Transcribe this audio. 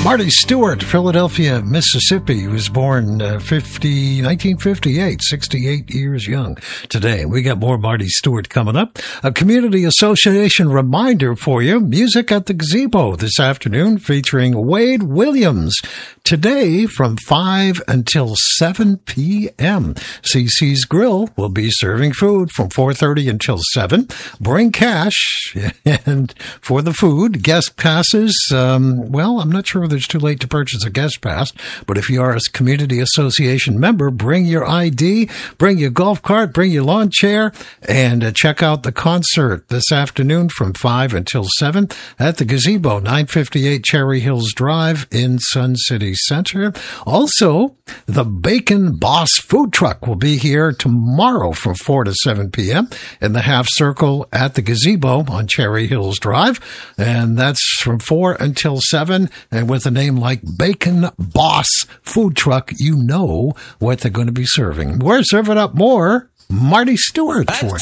Marty Stewart, Philadelphia, Mississippi. He was born 1958, 68 years young today. We got more Marty Stewart coming up. A community association reminder for you. Music at the Gazebo this afternoon featuring Wade Williams. Today from 5 until 7 p.m. CC's Grill will be serving food from 4:30 until 7. Bring cash and for the food. Guest passes, well, I'm not sure whether it's too late to purchase a guest pass, but if you are a community association member, bring your ID, bring your golf cart, bring your lawn chair, and check out the concert this afternoon from 5 until 7 at the Gazebo, 958 Cherry Hills Drive in Sun City Center. Also, the Bacon Boss food truck will be here tomorrow from 4 to 7 p.m. in the Half Circle at the Gazebo on Cherry Hills Drive, and that's from 4 until 7, and with a name like Bacon Boss Food Truck, you know what they're going to be serving. We're serving up more Marty Stewart for you.